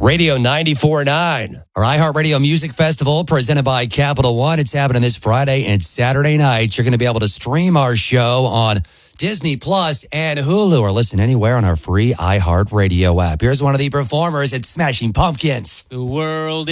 Radio 94.9. Our iHeartRadio Music Festival presented by Capital One. It's happening this Friday and Saturday night. You're going to be able to stream our show on Disney Plus and Hulu, or listen anywhere on our free iHeartRadio app. Here's one of the performers at Smashing Pumpkins. The world